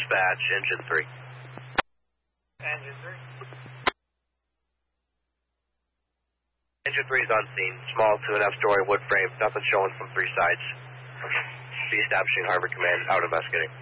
Dispatch, engine 3. Engine 3. Engine 3 is on scene. Small 2.5 story wood frame. Nothing showing from 3 sides. Be establishing Harbor Command. Out investigating.